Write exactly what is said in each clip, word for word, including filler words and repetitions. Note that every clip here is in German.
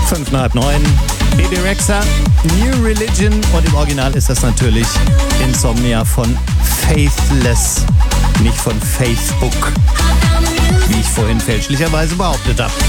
Fünf nach halb neun. Bebe Rexha, New Religion. Und im Original ist das natürlich Insomnia von Faithless, nicht von Facebook, wie ich vorhin fälschlicherweise behauptet habe.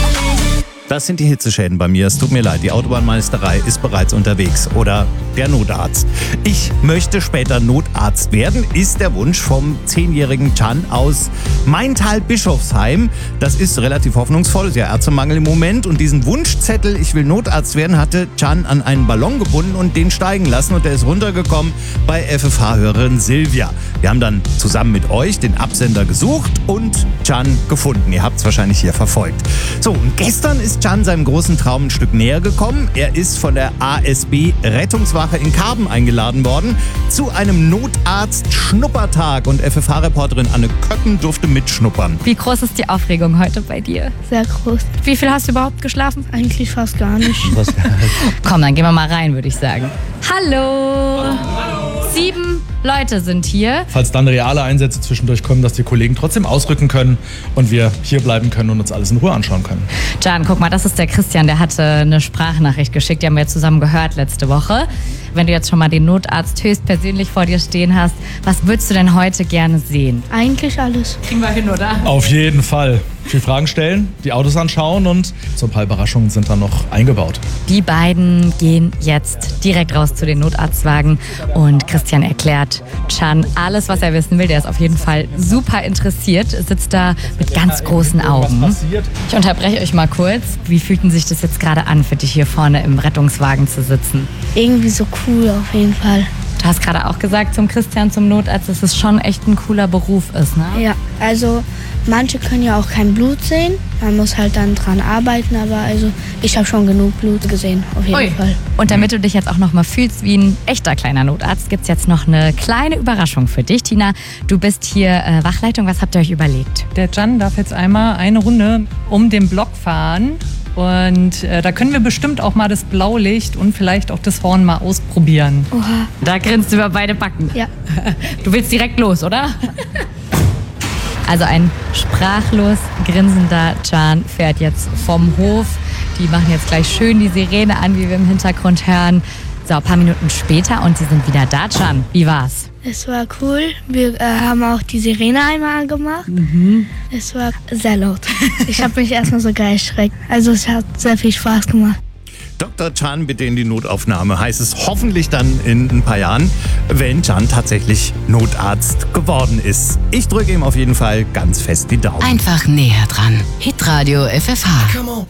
Das sind die Hitzeschäden bei mir. Es tut mir leid, die Autobahnmeisterei ist bereits unterwegs. Oder der Notarzt. Ich möchte später Notarzt werden, ist der Wunsch vom zehnjährigen Can aus Maintal-Bischofsheim. Das ist relativ hoffnungsvoll, ist ja Ärztemangel im Moment. Und diesen Wunschzettel, ich will Notarzt werden, hatte Can an einen Ballon gebunden und den steigen lassen. Und der ist runtergekommen bei F F H-Hörerin Silvia. Wir haben dann zusammen mit euch den Absender gesucht und Can gefunden. Ihr habt es wahrscheinlich hier verfolgt. So, und gestern ist Can seinem großen Traum ein Stück näher gekommen. Er ist von der A S B-Rettungswache in Karben eingeladen worden zu einem Notarzt-Schnuppertag. Und F F H-Reporterin Anne Köppen durfte mitschnuppern. Wie groß ist die Aufregung heute bei dir? Sehr groß. Wie viel hast du überhaupt geschlafen? Eigentlich fast gar nicht. Komm, dann gehen wir mal rein, würde ich sagen. Hallo! Hallo. Sieben Leute sind hier. Falls dann reale Einsätze zwischendurch kommen, dass die Kollegen trotzdem ausrücken können und wir hier bleiben können und uns alles in Ruhe anschauen können. Can, guck mal, das ist der Christian, der hatte eine Sprachnachricht geschickt, die haben wir zusammen gehört letzte Woche. Wenn du jetzt schon mal den Notarzt höchstpersönlich vor dir stehen hast, was würdest du denn heute gerne sehen? Eigentlich alles. Kriegen wir hin, oder? Auf jeden Fall. Viel Fragen stellen, die Autos anschauen und so ein paar Überraschungen sind da noch eingebaut. Die beiden gehen jetzt direkt raus zu den Notarztwagen und Christian erklärt Can alles, was er wissen will. Der ist auf jeden Fall super interessiert, sitzt da mit ganz großen Augen. Ich unterbreche euch mal kurz. Wie fühlten sich das jetzt gerade an, für dich hier vorne im Rettungswagen zu sitzen? Irgendwie so cool auf jeden Fall. Du hast gerade auch gesagt zum Christian, zum Notarzt, dass es schon echt ein cooler Beruf ist, ne? Ja, also manche können ja auch kein Blut sehen. Man muss halt dann dran arbeiten, aber also ich habe schon genug Blut gesehen, auf jeden Ui. Fall. Und damit du dich jetzt auch noch mal fühlst wie ein echter kleiner Notarzt, gibt es jetzt noch eine kleine Überraschung für dich. Tina, du bist hier äh, Wachleitung. Was habt ihr euch überlegt? Der Can darf jetzt einmal eine Runde um den Block fahren. Und äh, da können wir bestimmt auch mal das Blaulicht und vielleicht auch das Horn mal ausprobieren. Oha. Da grinst du über beide Backen. Ja. Du willst direkt los, oder? Also ein sprachlos grinsender Can fährt jetzt vom Hof. Die machen jetzt gleich schön die Sirene an, wie wir im Hintergrund hören. So, ein paar Minuten später und sie sind wieder da. Can, wie war's? Es war cool. Wir äh, haben auch die Sirene einmal angemacht. Mhm. Es war sehr laut. Ich habe mich erstmal sogar erschreckt. Also es hat sehr viel Spaß gemacht. Doktor Can bitte in die Notaufnahme, heißt es hoffentlich dann in ein paar Jahren, wenn Can tatsächlich Notarzt geworden ist. Ich drücke ihm auf jeden Fall ganz fest die Daumen. Einfach näher dran. Hitradio F F H.